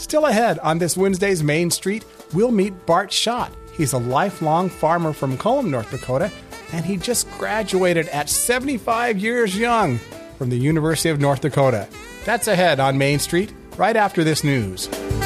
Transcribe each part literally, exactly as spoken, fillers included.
Still ahead on this Wednesday's Main Street, we'll meet Bart Schott. He's a lifelong farmer from Cullom, North Dakota, and he just graduated at seventy-five years young from the University of North Dakota. That's ahead on Main Street, right after this news.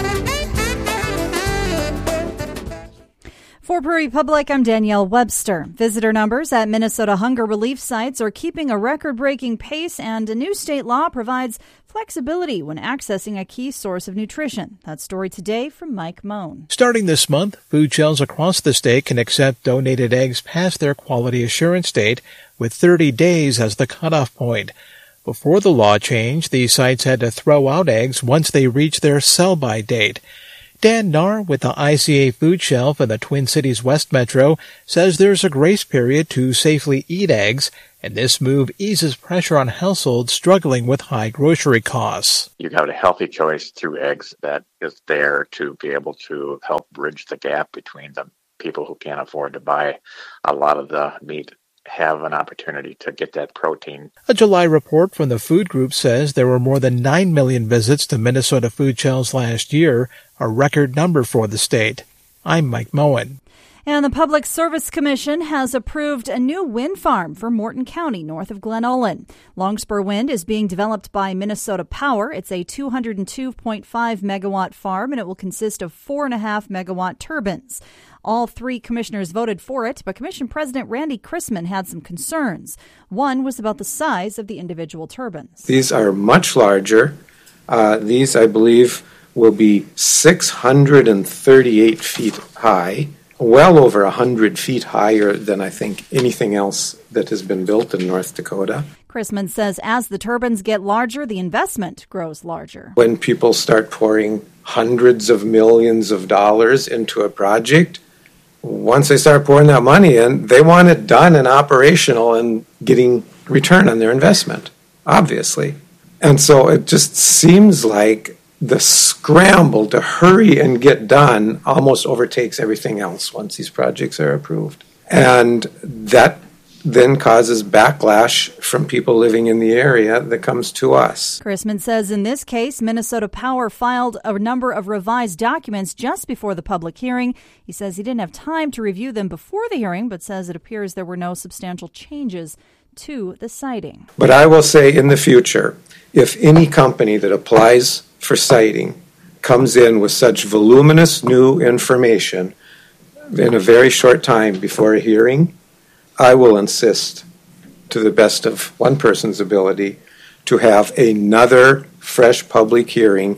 For Prairie Public, I'm Danielle Webster. Visitor numbers at Minnesota hunger relief sites are keeping a record-breaking pace, and a new state law provides flexibility when accessing a key source of nutrition. That story today from Mike Moan. Starting this month, food shelves across the state can accept donated eggs past their quality assurance date, with thirty days as the cutoff point. Before the law changed, these sites had to throw out eggs once they reached their sell-by date. Dan Nahr with the I C A Food Shelf in the Twin Cities West Metro says there's a grace period to safely eat eggs, and this move eases pressure on households struggling with high grocery costs. You have a healthy choice through eggs that is there to be able to help bridge the gap between the people who can't afford to buy a lot of the meat have an opportunity to get that protein. A July report from the food group says there were more than nine million visits to Minnesota food shelves last year, a record number for the state. I'm Mike Moen. And the Public Service Commission has approved a new wind farm for Morton County, north of Glen Ullin. Longspur Wind is being developed by Minnesota Power. It's a two hundred two point five megawatt farm, and it will consist of four and a half megawatt turbines. All three commissioners voted for it, but Commission President Randy Chrisman had some concerns. One was about the size of the individual turbines. These are much larger. Uh, these, I believe, will be six hundred thirty-eight feet high, well over one hundred feet higher than I think anything else that has been built in North Dakota. Chrisman says as the turbines get larger, the investment grows larger. When people start pouring hundreds of millions of dollars into a project, once they start pouring that money in, they want it done and operational and getting return on their investment, obviously. And so it just seems like the scramble to hurry and get done almost overtakes everything else once these projects are approved. And that then causes backlash from people living in the area that comes to us. Chrisman says in this case, Minnesota Power filed a number of revised documents just before the public hearing. He says he didn't have time to review them before the hearing, but says it appears there were no substantial changes to the siting. But I will say in the future, if any company that applies for siting comes in with such voluminous new information in a very short time before a hearing, I will insist, to the best of one person's ability, to have another fresh public hearing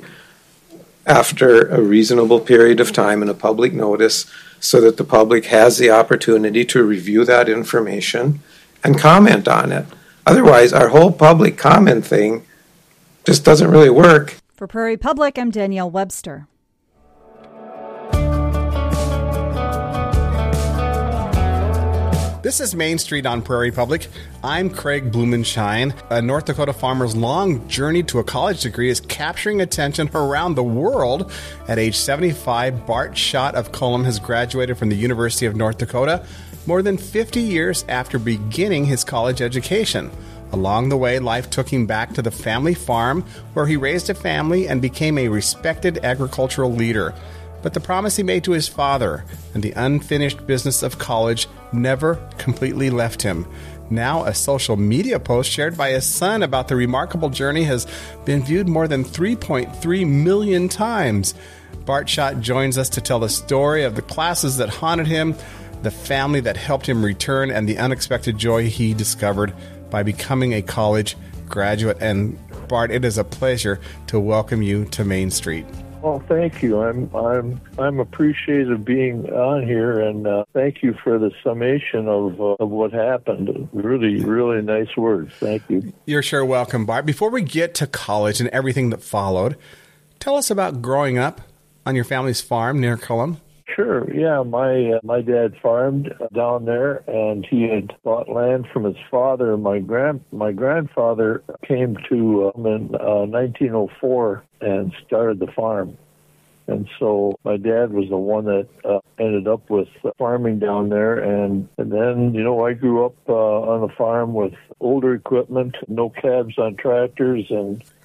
after a reasonable period of time and a public notice so that the public has the opportunity to review that information and comment on it. Otherwise, our whole public comment thing just doesn't really work. For Prairie Public, I'm Danielle Webster. This is Main Street on Prairie Public. I'm Craig Blumenshine. A North Dakota farmer's long journey to a college degree is capturing attention around the world. At age seventy-five, Bart Schott of Cullom has graduated from the University of North Dakota more than fifty years after beginning his college education. Along the way, life took him back to the family farm where he raised a family and became a respected agricultural leader. But the promise he made to his father and the unfinished business of college never completely left him. Now, a social media post shared by his son about the remarkable journey has been viewed more than three point three million times. Bart Schott joins us to tell the story of the classes that haunted him, the family that helped him return, and the unexpected joy he discovered by becoming a college graduate. And Bart, it is a pleasure to welcome you to Main Street. Well, thank you. I'm I'm I'm appreciative of being on here, and uh, thank you for the summation of uh, of what happened. Really, really nice words. Thank you. You're sure welcome, Bart. Before we get to college and everything that followed, tell us about growing up on your family's farm near Cullom. Sure. Yeah, my uh, my dad farmed down there, and he had bought land from his father. My grand my grandfather came to uh, in uh, nineteen oh four and started the farm, and so my dad was the one that uh, ended up with farming down there. And and then you know I grew up uh, on a farm with older equipment, no cabs on tractors, and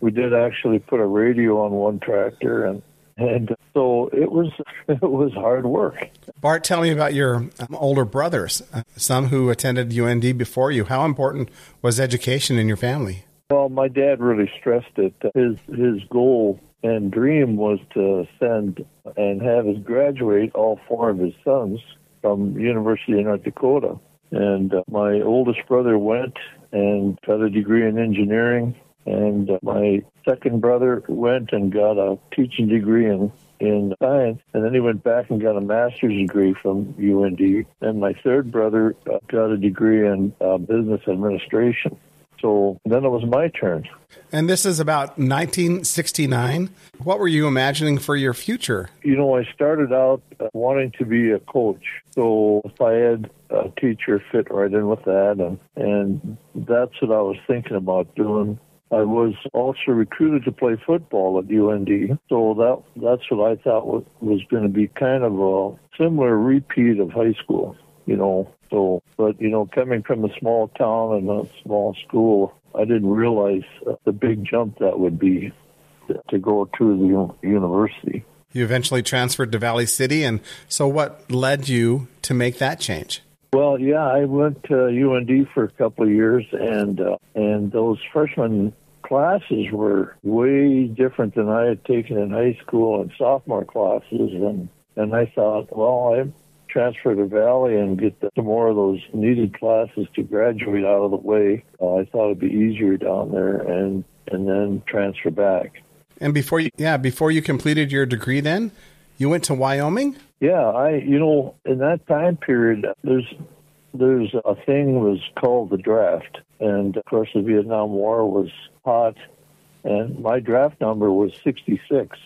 we did actually put a radio on one tractor, and and so it was it was hard work. Bart, tell me about your um, older brothers, uh, some who attended U N D before you. How important was education in your family? Well, my dad really stressed it. His his goal and dream was to send and have us graduate all four of his sons from University of North Dakota. And uh, my oldest brother went and got a degree in engineering, and uh, my second brother went and got a teaching degree in, in science, and then he went back and got a master's degree from U N D. And my third brother uh, got a degree in uh, business administration. So then it was my turn. And this is about nineteen sixty-nine. What were you imagining for your future? You know, I started out uh, wanting to be a coach. So if I had a teacher, fit right in with that. And, and that's what I was thinking about doing. I was also recruited to play football at U N D. So that that's what I thought was, was going to be kind of a similar repeat of high school, you know. So, but, you know, coming from a small town and a small school, I didn't realize the big jump that would be to go to the university. You eventually transferred to Valley City, and so what led you to make that change? Well, yeah, I went to U N D for a couple of years, and uh, and those freshman classes were way different than I had taken in high school and sophomore classes, and, and I thought, well, I transfer to Valley and get the, some more of those needed classes to graduate out of the way. Uh, I thought it'd be easier down there, and and then transfer back. And before you, yeah, before you completed your degree, then you went to Wyoming. Yeah, I, you know, in that time period, there's there's a thing was called the draft, and of course the Vietnam War was hot, and my draft number was sixty-six,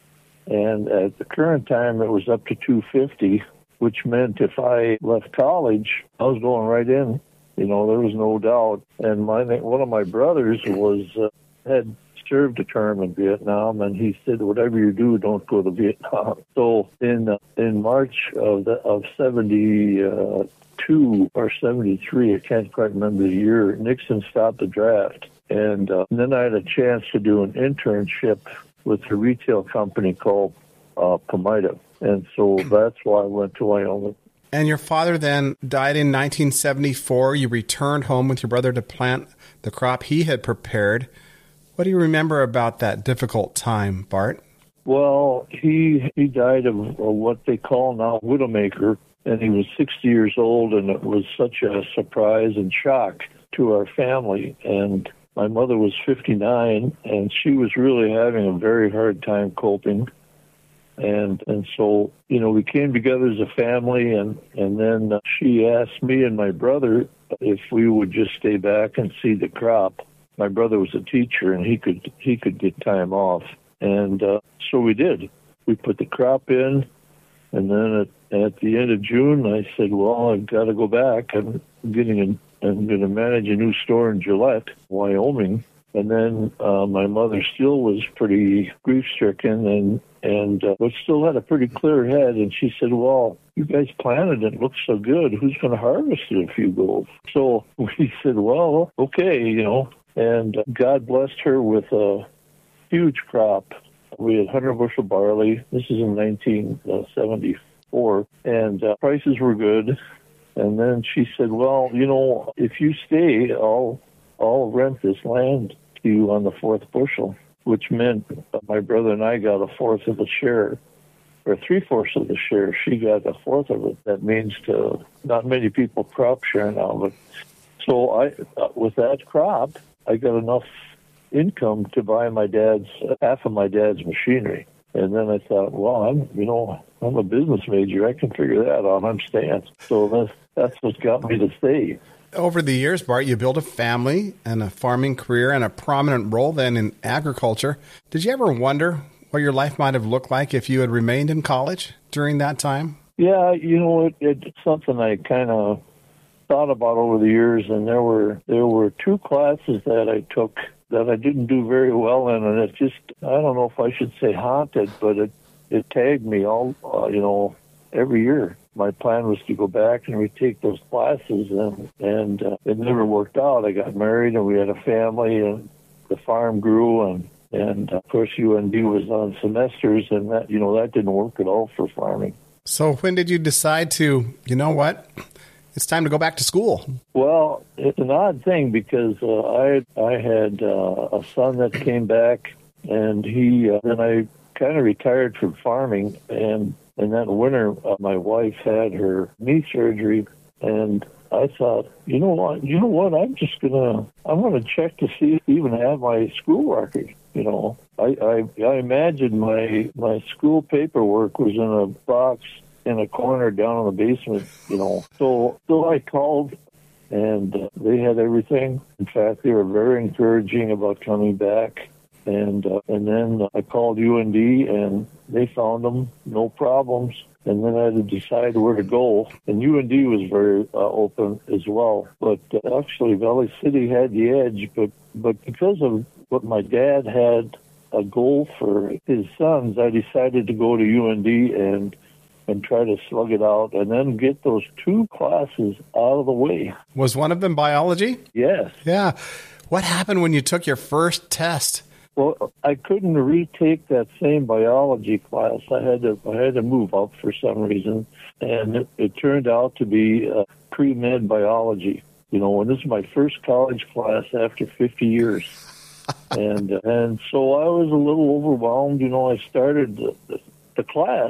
and at the current time it was up to two fifty. Which meant if I left college, I was going right in. You know, there was no doubt. And my one of my brothers was uh, had served a term in Vietnam, and he said, "Whatever you do, don't go to Vietnam." So in uh, in March of the, of seventy-two or seventy-three, I can't quite remember the year, Nixon stopped the draft, and, uh, and then I had a chance to do an internship with a retail company called uh, Pomida. And so that's why I went to Wyoming. And your father then died in nineteen seventy-four. You returned home with your brother to plant the crop he had prepared. What do you remember about that difficult time, Bart? Well, he he died of, of what they call now widowmaker, and he was sixty years old, and it was such a surprise and shock to our family. And my mother was fifty-nine, and she was really having a very hard time coping. And and so, you know, we came together as a family, and, and then uh, she asked me and my brother if we would just stay back and see the crop. My brother was a teacher, and he could he could get time off. And uh, so we did. We put the crop in, and then at, at the end of June, I said, well, I've got to go back. I'm getting a, I'm going to manage a new store in Gillette, Wyoming. And then uh, my mother still was pretty grief-stricken, and and uh, but still had a pretty clear head. And she said, "Well, you guys planted it. It looks so good. Who's going to harvest it if you go?" So we said, "Well, okay, you know." And God blessed her with a huge crop. We had one hundred bushel barley. This is in nineteen seventy-four, and uh, prices were good. And then she said, "Well, you know, if you stay, I'll I'll rent this land to you on the fourth bushel," which meant my brother and I got a fourth of the share, or three-fourths of the share. She got a fourth of it. That means to not many people crop share now. But so I, uh, with that crop, I got enough income to buy my dad's half of my dad's machinery. And then I thought, well, I'm you know I'm a business major. I can figure that out. I'm staying. So that's that's what got me to stay. Over the years, Bart, you built a family and a farming career and a prominent role then in agriculture. Did you ever wonder what your life might have looked like if you had remained in college during that time? Yeah, you know, it, it's something I kind of thought about over the years, and there were there were two classes that I took that I didn't do very well in, and it just, I don't know if I should say haunted, but it, it tagged me all, uh, you know, every year. My plan was to go back and retake those classes, and and uh, it never worked out. I got married, and we had a family, and the farm grew, and And of course, U N D was on semesters, and that you know that didn't work at all for farming. So when did you decide to, you know what, it's time to go back to school? Well, it's an odd thing because uh, I I had uh, a son that came back, and he uh, then I kind of retired from farming, and and that winter uh, my wife had her knee surgery, and I thought, you know what, you know what, I'm just gonna I'm gonna check to see if I even have my school record. You know, I, I I imagine my my school paperwork was in a box in a corner down in the basement. You know, so so I called, and uh, they had everything. In fact, they were very encouraging about coming back. And uh, and then I called U N D, and they found them, no problems. And then I had to decide where to go. And U N D was very uh, open as well. But uh, actually, Valley City had the edge. But but because of what my dad had a goal for his sons, I decided to go to U N D and and try to slug it out and then get those two classes out of the way. Was one of them biology? Yes. Yeah. What happened when you took your first test? Well, I couldn't retake that same biology class. I had to I had to move up for some reason, and it, it turned out to be uh, pre-med biology. You know, and this is my first college class after fifty years. and uh, and so I was a little overwhelmed. You know, I started the, the, the class,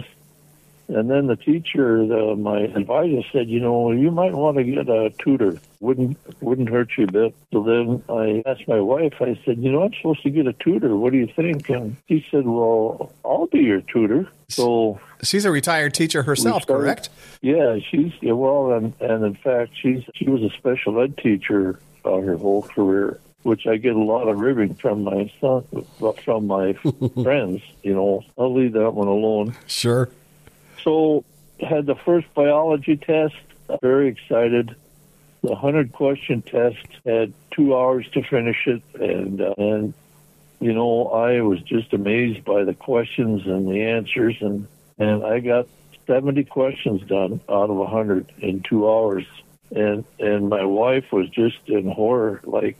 and then the teacher, the, my advisor, said, you know, you might want to get a tutor. Wouldn't wouldn't hurt you a bit. So then I asked my wife, I said, you know, I'm supposed to get a tutor. What do you think? And she said, well, I'll be your tutor. So she's a retired teacher herself, started, correct? Yeah, she's, yeah, well, and, and in fact, she's she was a special ed teacher uh, her whole career, which I get a lot of ribbing from my son, from my friends. You know, I'll leave that one alone. Sure. So had the first biology test, very excited. The hundred-question test had two hours to finish it, and, uh, and, you know, I was just amazed by the questions and the answers, and, and I got seventy questions done out of one hundred in two hours. And, and my wife was just in horror, like,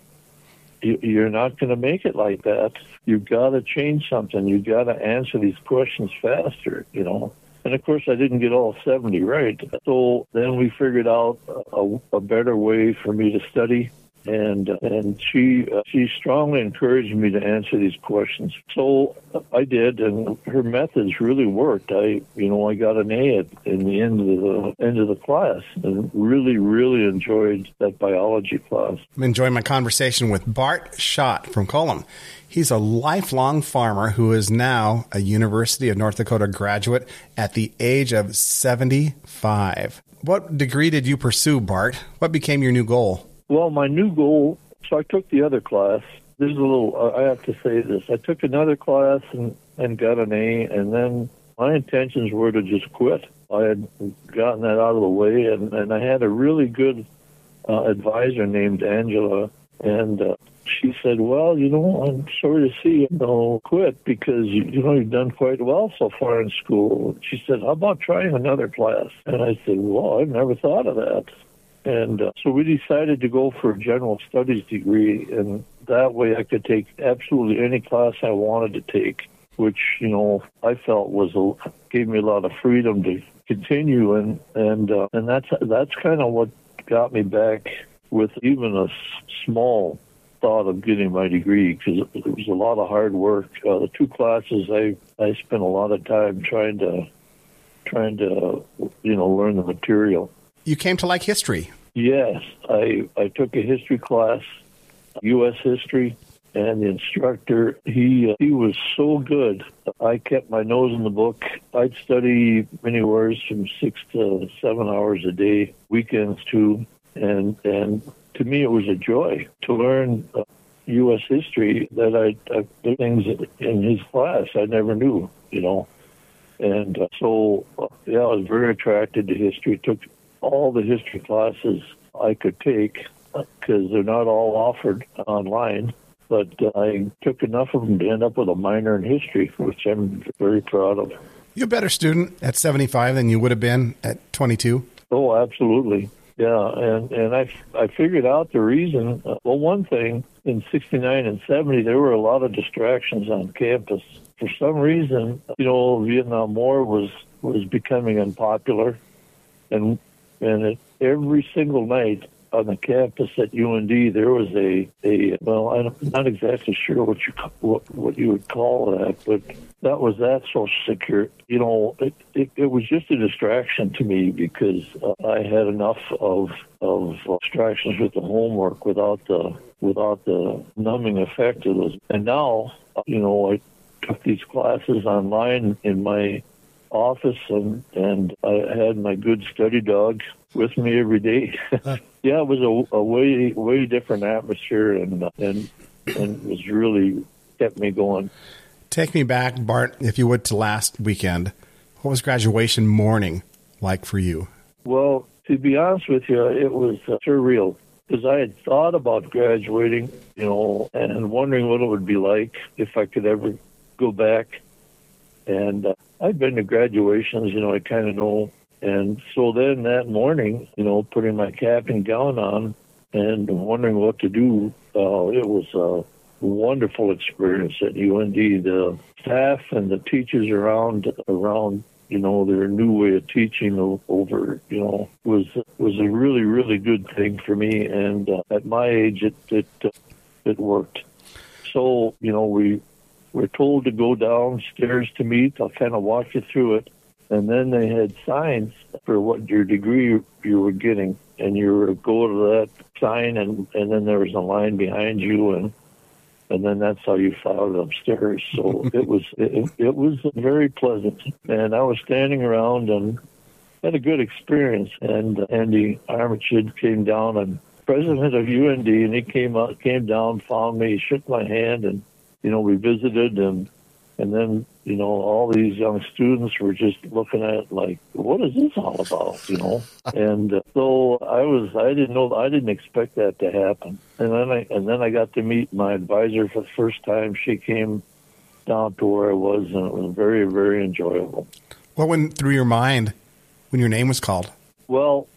you're not going to make it like that. You've got to change something. You've got to answer these questions faster, you know. And, of course, I didn't get all seventy right. So then we figured out a, a better way for me to study. And and she uh, she strongly encouraged me to answer these questions. So I did, and her methods really worked. I you know I got an A at in the end of the end of the class, and really really enjoyed that biology class. I'm enjoying my conversation with Bart Schott from Cullom. He's a lifelong farmer who is now a University of North Dakota graduate at the age of seventy-five. What degree did you pursue, Bart? What became your new goal? Well, my new goal, so I took the other class. This is a little, uh, I have to say this. I took another class and, and got an A, and then my intentions were to just quit. I had gotten that out of the way, and, and I had a really good uh, advisor named Angela, and uh, she said, well, you know, I'm sorry to see you, you know, quit because, you, you know, you've done quite well so far in school. She said, how about trying another class? And I said, well, I've never thought of that. And uh, so we decided to go for a general studies degree, and that way I could take absolutely any class I wanted to take, which, you know, I felt was a, gave me a lot of freedom to continue, and and uh, and that's that's kind of what got me back with even a small thought of getting my degree, because it was a lot of hard work. Uh, the two classes I I spent a lot of time trying to trying to you know learn the material. You came to like history. Yes, I I took a history class, U S history, and the instructor, he uh, he was so good. I kept my nose in the book. I'd study anywhere from six to seven hours a day, weekends too, and and to me it was a joy to learn uh, U S history that I, I did things in his class I never knew, you know, and uh, so uh, yeah, I was very attracted to history. Took all the history classes I could take because they're not all offered online, but uh, I took enough of them to end up with a minor in history, which I'm very proud of. You're a better student at seventy-five than you would have been at twenty-two? Oh, absolutely. Yeah, and, and I, I figured out the reason. Uh, well, one thing, in sixty-nine and seventy, there were a lot of distractions on campus. For some reason, you know, Vietnam War was, was becoming unpopular, and and it, every single night on the campus at U N D, there was a, a well, I'm not exactly sure what you what, what you would call that, but that was that Social Security. You know, it, it, it was just a distraction to me because uh, I had enough of of distractions with the homework without the without the numbing effect of those. And now, you know, I took these classes online in my office, and and I had my good study dog with me every day. Yeah, it was a, a way way different atmosphere, and and and it was really kept me going. Take me back, Bart, if you would, to last weekend. What was graduation morning like for you? Well, to be honest with you, it was uh, surreal because I had thought about graduating, you know, and wondering what it would be like if I could ever go back. And uh, I've been to graduations, you know, I kind of know. And so then that morning, you know, putting my cap and gown on and wondering what to do, uh, it was a wonderful experience at U N D. The staff and the teachers around, around, you know, their new way of teaching over, you know, was was a really, really good thing for me. And uh, at my age, it it uh, it worked. So, you know, we were told to go downstairs to meet. I'll kind of walk you through it. And then they had signs for what your degree you were getting. And you were go to that sign, and, and then there was a line behind you, and and then that's how you filed upstairs. So it was it, it was very pleasant. And I was standing around and had a good experience. And Andy Armitage came down, and president of U N D, and he came out, came down, found me, shook my hand, and you know, we visited, and and then, you know, all these young students were just looking at it like, what is this all about, you know? And uh, so I was, I didn't know, I didn't expect that to happen. And then I, and then I got to meet my advisor for the first time. She came down to where I was, and it was very, very enjoyable. What went through your mind when your name was called? Well,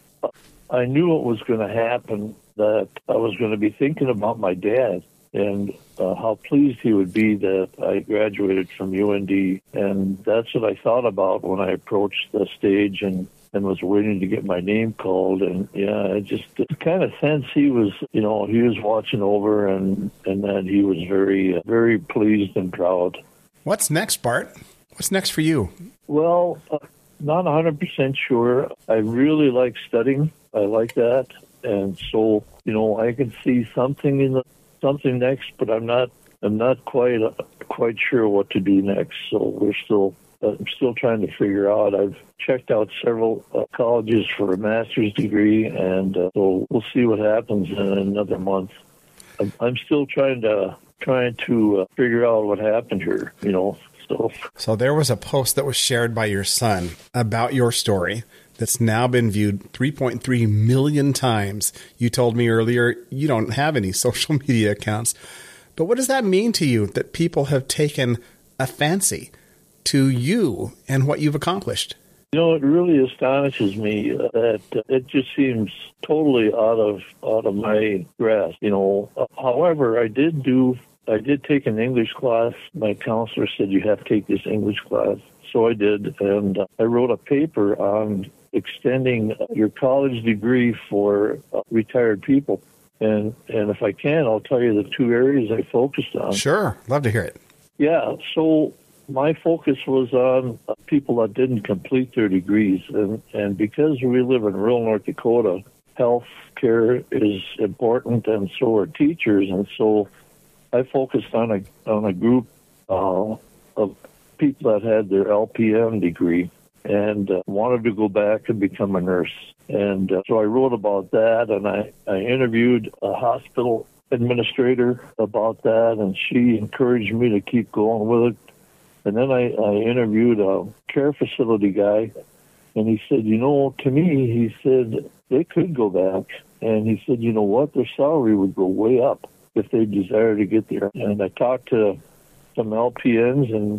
I knew what was going to happen, that I was going to be thinking about my dad and uh, how pleased he would be that I graduated from U N D. And that's what I thought about when I approached the stage and, and was waiting to get my name called. And, yeah, I just kind of sense he was, you know, he was watching over, and, and that he was very, uh, very pleased and proud. What's next, Bart? What's next for you? Well, uh, not one hundred percent sure. I really like studying. I like that. And so, you know, I can see something in the something next, but I'm not I'm not quite uh, quite sure what to do next. So we're still uh, I'm still trying to figure out. I've checked out several uh, colleges for a master's degree, and uh, so we'll see what happens in another month. I'm, I'm still trying to trying to uh, figure out what happened here. You know, so so there was a post that was shared by your son about your story that's now been viewed three point three million times. You told me earlier you don't have any social media accounts. But what does that mean to you that people have taken a fancy to you and what you've accomplished? You know, it really astonishes me that it just seems totally out of out of my grasp. You know, however, I did do I did take an English class. My counselor said you have to take this English class. So I did, and I wrote a paper on extending your college degree for uh, retired people. And and if I can, I'll tell you the two areas I focused on. Sure. Love to hear it. Yeah. So my focus was on uh, people that didn't complete their degrees. And, and because we live in rural North Dakota, health care is important, and so are teachers. And so I focused on a, on a group uh, of people that had their L P N degree and uh, wanted to go back and become a nurse. And uh, so I wrote about that, and I, I interviewed a hospital administrator about that, and she encouraged me to keep going with it. And then I, I interviewed a care facility guy, and he said, you know, to me, he said, they could go back. And he said, you know what, their salary would go way up if they desire to get there. And I talked to some L P Ns, and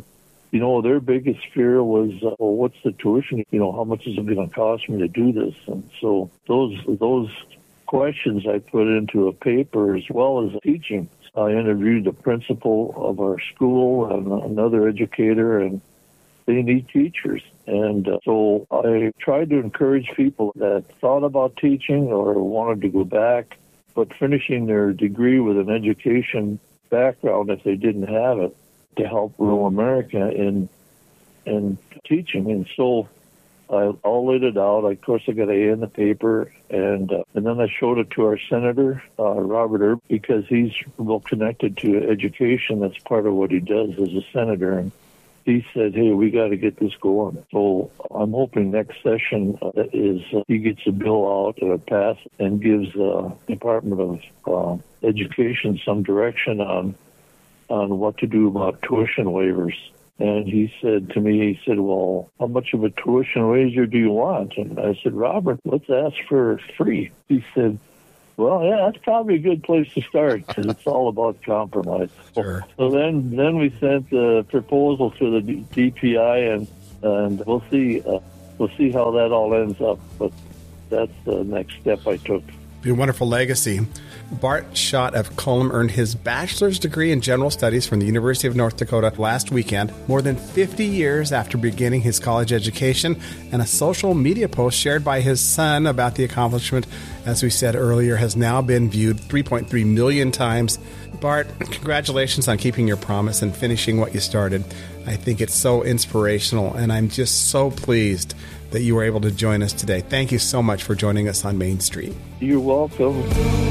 you know, their biggest fear was, uh, well, what's the tuition? You know, how much is it going to cost me to do this? And so those those questions I put into a paper as well as teaching. I interviewed the principal of our school and another educator, and they need teachers. And uh, so I tried to encourage people that thought about teaching or wanted to go back, but finishing their degree with an education background, if they didn't have it, to help rural America in in teaching. And so I all laid it out. Of course, I got an A in the paper, and uh, and then I showed it to our senator, uh, Robert Erb, because he's well connected to education. That's part of what he does as a senator. And he said, hey, we got to get this going. So I'm hoping next session uh, is uh, he gets a bill out and it passes and gives the uh, Department of uh, Education some direction on on what to do about tuition waivers. And he said to me, he said, well, how much of a tuition waiver do you want? And I said, Robert, let's ask for free. He said, well, yeah, that's probably a good place to start because it's all about compromise. Sure. So then then we sent the proposal to the D P I, and and we'll see uh, we'll see how that all ends up. But that's the next step I took. Be a wonderful legacy. Bart Schott of Cullom earned his bachelor's degree in general studies from the University of North Dakota last weekend, more than fifty years after beginning his college education, and a social media post shared by his son about the accomplishment, as we said earlier, has now been viewed three point three million times. Bart, congratulations on keeping your promise and finishing what you started. I think it's so inspirational, and I'm just so pleased that you were able to join us today. Thank you so much for joining us on Main Street. You're welcome.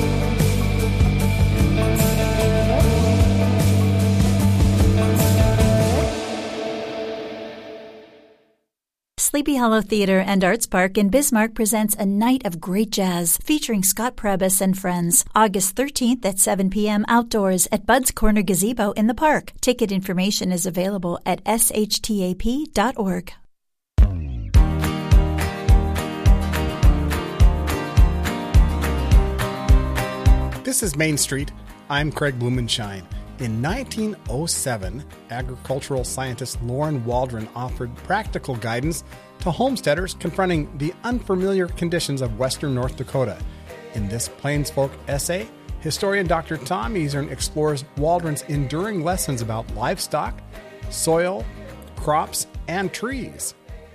Sleepy Hollow Theater and Arts Park in Bismarck presents a night of great jazz featuring Scott Prebus and friends. August thirteenth at seven p.m. outdoors at Bud's Corner Gazebo in the park. Ticket information is available at s h t a p dot org. This is Main Street. I'm Craig Blumenshine. In nineteen oh seven, agricultural scientist Lauren Waldron offered practical guidance to homesteaders confronting the unfamiliar conditions of western North Dakota. In this Plainsfolk essay, historian Doctor Tom Easern explores Waldron's enduring lessons about livestock, soil, crops, and trees.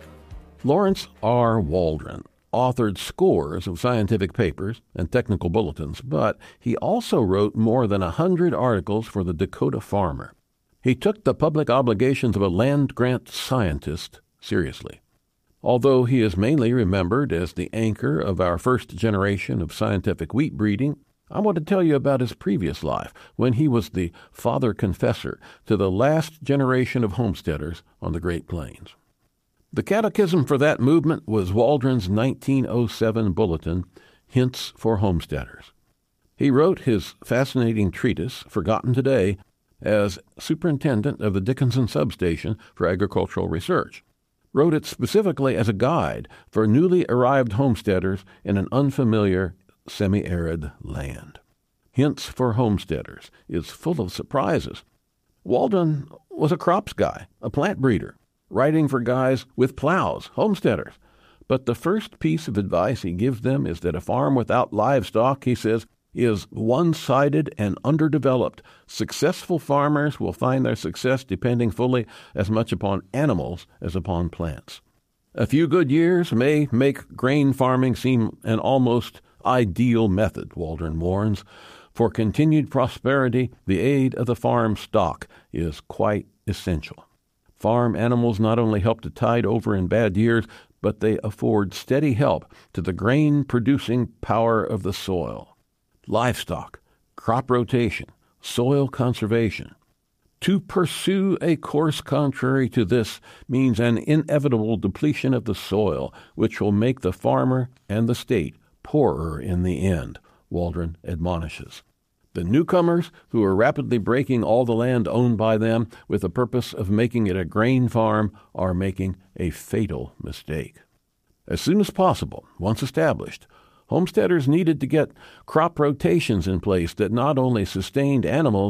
Lawrence R. Waldron authored scores of scientific papers and technical bulletins, but he also wrote more than a hundred articles for the Dakota Farmer. He took the public obligations of a land-grant scientist seriously. Although he is mainly remembered as the anchor of our first generation of scientific wheat breeding, I want to tell you about his previous life when he was the father confessor to the last generation of homesteaders on the Great Plains. The catechism for that movement was Waldron's nineteen oh seven bulletin, Hints for Homesteaders. He wrote his fascinating treatise, forgotten today, as superintendent of the Dickinson Substation for Agricultural Research. Wrote it specifically as a guide for newly arrived homesteaders in an unfamiliar, semi-arid land. Hints for Homesteaders is full of surprises. Waldron was a crops guy, a plant breeder, writing for guys with plows, homesteaders. But the first piece of advice he gives them is that a farm without livestock, he says, is one-sided and underdeveloped. Successful farmers will find their success depending fully as much upon animals as upon plants. A few good years may make grain farming seem an almost ideal method, Waldron warns. For continued prosperity, the aid of the farm stock is quite essential. Farm animals not only help to tide over in bad years, but they afford steady help to the grain-producing power of the soil. Livestock, crop rotation, soil conservation. To pursue a course contrary to this means an inevitable depletion of the soil, which will make the farmer and the state poorer in the end, Waldron admonishes. The newcomers, who are rapidly breaking all the land owned by them with the purpose of making it a grain farm, are making a fatal mistake. As soon as possible, once established, homesteaders needed to get crop rotations in place that not only sustained animals,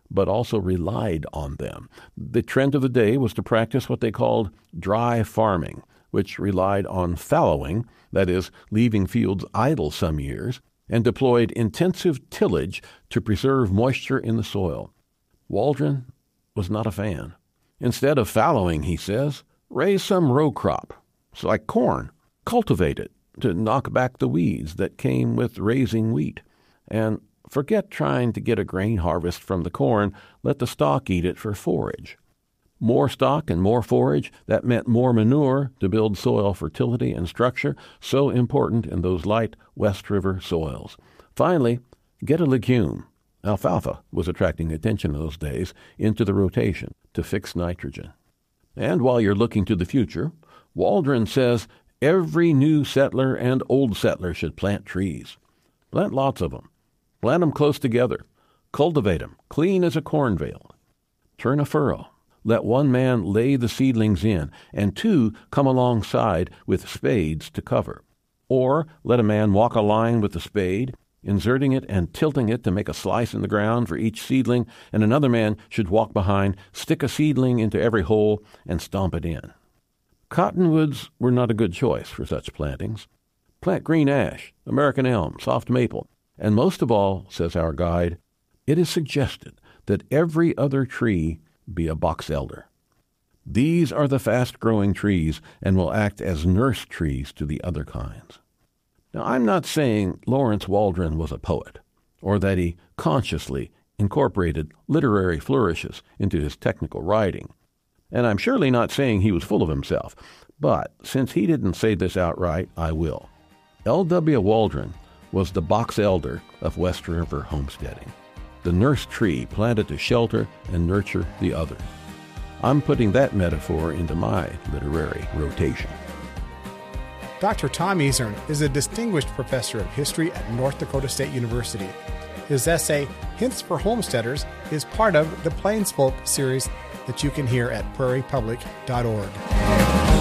but also relied on them. The trend of the day was to practice what they called dry farming, which relied on fallowing, that is, leaving fields idle some years, and deployed intensive tillage to preserve moisture in the soil. Waldron was not a fan. Instead of fallowing, he says, raise some row crop, so like corn, cultivate it to knock back the weeds that came with raising wheat, and forget trying to get a grain harvest from the corn, let the stock eat it for forage. More stock and more forage, that meant more manure to build soil fertility and structure, so important in those light West River soils. Finally, get a legume. Alfalfa was attracting attention in those days into the rotation to fix nitrogen. And while you're looking to the future, Waldron says every new settler and old settler should plant trees. Plant lots of them. Plant them close together. Cultivate them, clean as a cornfield. Turn a furrow. Let one man lay the seedlings in, and two come alongside with spades to cover. Or let a man walk a line with the spade, inserting it and tilting it to make a slice in the ground for each seedling, and another man should walk behind, stick a seedling into every hole, and stomp it in. Cottonwoods were not a good choice for such plantings. Plant green ash, American elm, soft maple, and most of all, says our guide, it is suggested that every other tree be a box elder. These are the fast-growing trees and will act as nurse trees to the other kinds. Now, I'm not saying Lawrence Waldron was a poet, or that he consciously incorporated literary flourishes into his technical writing. And I'm surely not saying he was full of himself, but since he didn't say this outright, I will. L W Waldron was the box elder of West River homesteading, the nurse tree planted to shelter and nurture the other. I'm putting that metaphor into my literary rotation. Doctor Tom Isern is a distinguished professor of history at North Dakota State University. His essay, Hints for Homesteaders, is part of the Plain Spoke series that you can hear at prairie public dot org.